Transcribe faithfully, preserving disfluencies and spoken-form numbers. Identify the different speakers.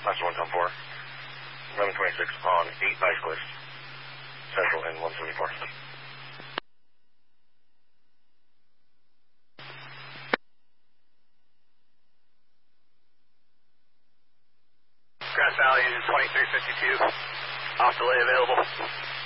Speaker 1: Master one Tom four. eleven twenty-six on eight bicyclists. Central and one seventy-four.
Speaker 2: Grass Valley twenty-three fifty-two. Off delay available.